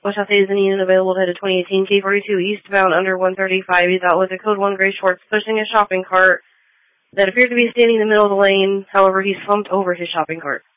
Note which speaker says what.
Speaker 1: West South is available headed 2018 K42 eastbound under 135. He's out with a code 1 gray shorts pushing a shopping cart that appeared to be standing in the middle of the lane. However, he slumped over his shopping cart.